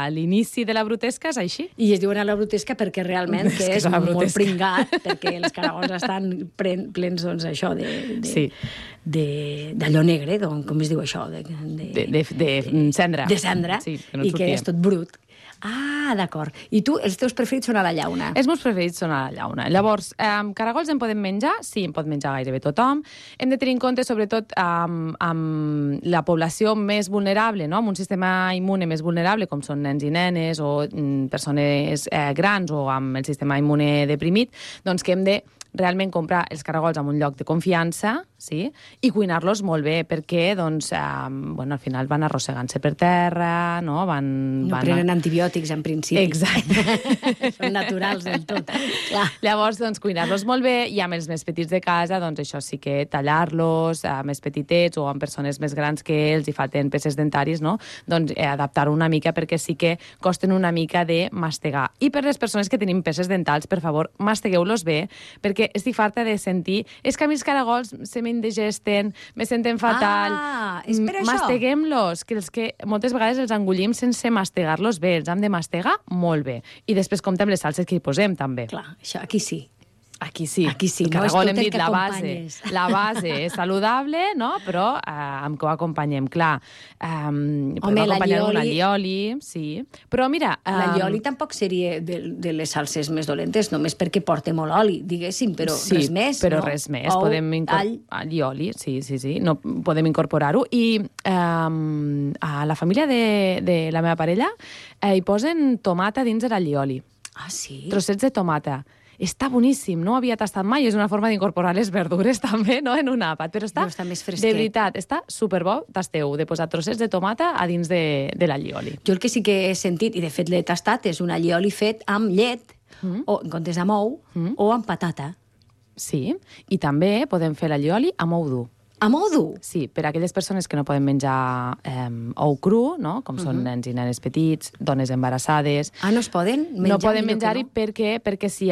l'inici de la brutesca és així. I es diuen a la brutesca perquè realment que és molt pringat, perquè els caragols estan plens, doncs, això, d'allò negre, com es diu això? De cendra. De cendra, sí, i que és tot brut. Ah, d'acord. I tu, els teus preferits són a la llauna? Els meus preferits són a la llauna. Llavors, caragols en podem menjar? Sí, en pot menjar gairebé tothom. Hem de tenir en compte, sobretot, amb la població més vulnerable, no? Amb un sistema immune més vulnerable, com són nens i nenes o persones grans o amb el sistema immune deprimit, doncs que hem de realment comprar els caragols en un lloc de confiança, sí? I cuinar-los molt bé, perquè doncs, al final van arrossegant-se per terra, no? No prenen antibiòtics, en principi. Exacte. Són naturals del tot. Clar. Llavors, doncs, cuinar-los molt bé, i amb els més petits de casa, doncs això sí que tallar-los més petitets o amb persones més grans que ells i falten peces dentaris, no? Doncs adaptar-ho una mica, perquè sí que costen una mica de mastegar. I per les persones que tenim peces dentals, per favor, mastegueu-los bé, perquè estic farta de sentir és que a mi els caragols se m'indigesten, me senten fatal. És per això. Masteguem-los, que moltes vegades els engullim sense mastegar-los bé, els hem de mastegar molt bé. I després comptem les salses que hi posem, també. Clar, això aquí sí. Aquí sí. El caragol, hem dit, la base és saludable, no? Però amb què ho acompanyem? Clar, podem acompanyar un allioli, sí. Però mira... L'allioli tampoc seria de les salses més dolentes, només perquè porta molt oli, diguéssim, però res més, no? Però res més. Podem allioli, sí. No, podem incorporar-ho. I a la família de la meva parella hi posen tomata dins de l'allioli. Ah, sí? Trossets de tomata. Està boníssim, no ho havia tastat mai, és una forma d'incorporar les verdures també, no?, en un àpat, però està més fresquet. De veritat, està superbo, tasteu, de posar trossets de tomata a dins de l'allioli. Jo el que sí que he sentit, i de fet l'he tastat, és un allioli fet amb llet, o en comptes amb ou, o amb patata. Sí, i també podem fer l'allioli amb ou dur. Amb ou dur? Sí, per a aquelles persones que no poden menjar ou cru, no? Com són nens i nenes petits, dones embarassades... Ah, no es poden menjar? No poden menjar-hi perquè si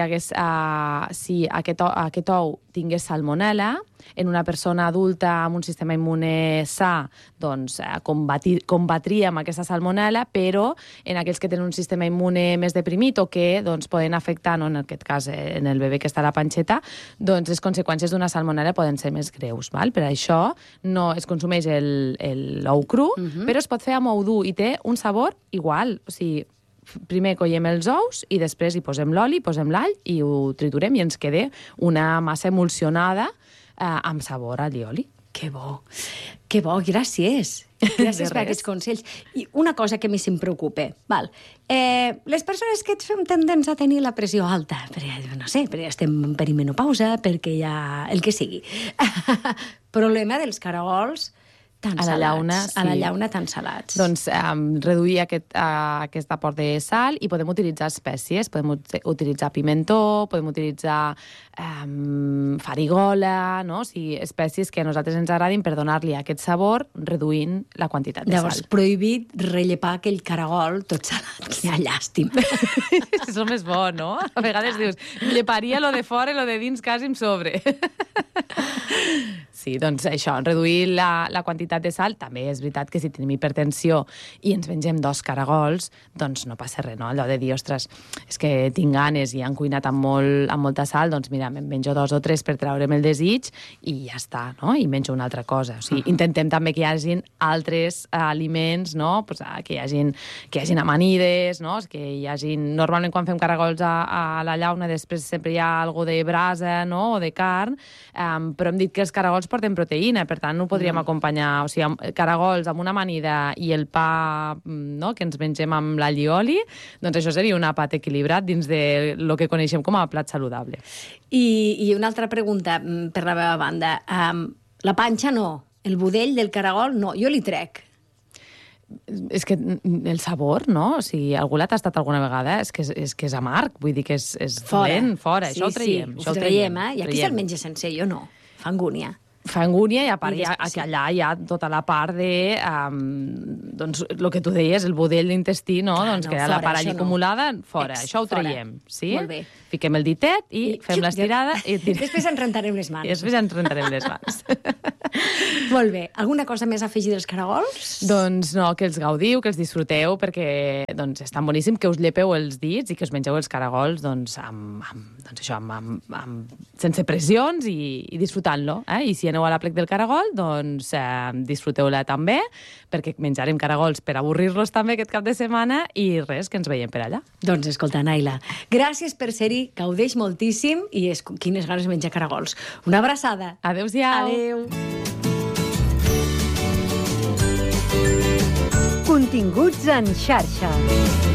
aquest ou tingués salmonel·la, en una persona adulta amb un sistema immune sa, doncs combatríem aquesta salmonel·la, però en aquells que tenen un sistema immune més deprimit o que doncs, poden afectar, no, en aquest cas en el bebè que està a la panxeta, doncs les conseqüències d'una salmonel·la poden ser més greus. Val? Per això no es consumeix l'ou cru, però es pot fer amb ou dur i té un sabor igual. O sigui, primer collem els ous i després hi posem l'oli, posem l'all i ho triturem i ens queda una massa emulsionada amb sabor a allioli. Que bo, gràcies. Gràcies per aquests consells. I una cosa que a mi se'm preocupa. Les persones que fem tendents a tenir la pressió alta, no sé, perquè estem en perimenopausa, perquè hi ha el que sigui. Problema dels caragols tan salats. A la llauna tan salats. Doncs reduir aquest aport de sal i podem utilitzar espècies. Podem utilitzar pimentó, podem utilitzar farigola, no? O sigui, espècies que a nosaltres ens agradin per donar-li aquest sabor, reduint la quantitat de sal. Llavors, prohibit rellepar aquell caragol tot salat. Quina llàstima. Això és més bo, no? A vegades dius, lleparia lo de fora i lo de dins quasi em sobre. Sí, doncs això, reduir la quantitat de sal. També és veritat que si tenim hipertensió i ens mengem 2 caragols, doncs no passa res, no? Allò de dir, ostres, és que tinc ganes i han cuinat amb molta sal, doncs mira, me'n menjo 2 o 3 per treure'm el desig i ja està, no? I menjo una altra cosa. O sigui, intentem també que hi hagin altres aliments, no? Pues, que hi hagin amanides, no? Que hi hagin... Normalment quan fem caragols a la llauna després sempre hi ha algo de brasa, no? O de carn, però hem dit que els caragols porten proteïna, per tant no ho podríem acompanyar, o sigui, caragols amb una amanida i el pa, no?, que ens mengem amb l'allioli, doncs això seria un àpat equilibrat dins de lo que coneixem com a plat saludable. I una altra pregunta per la meva banda. La panxa no, el budell del caragol no, jo li trec. És que el sabor, no? O sigui, algú l'ha tastat alguna vegada, és que és amarg, vull dir que és dolent, fora, això ho traiem. Ho traiem, I aquí se'l menja sencer, jo no. Fa angúnia. fa angúnia i a part que allà hi ha tota la part de doncs el que tu deies, el budell d'intestí, no? Doncs que la part allà acumulada, fora. Això ho traiem, sí? Molt bé. Fiquem el ditet i fem l'estirada. Després ens rentarem les mans. I després ens rentarem les mans. Molt bé. Alguna cosa més a afegir dels caragols? Doncs no, que els gaudiu, que els disfruteu, perquè doncs, és tan boníssim que us llepeu els dits i que us mengeu els caragols doncs, sense pressions i disfrutant-lo. I si aneu a l'Aplec del Caragol, doncs disfruteu-la també, perquè menjarem caragols per avorrir-los també aquest cap de setmana i res, que ens veiem per allà. Doncs escolta, Naila, gràcies per ser-hi, gaudeix moltíssim i quines ganes de menjar caragols. Una abraçada. Adéu-siau. Adéu. Continguts en xarxa.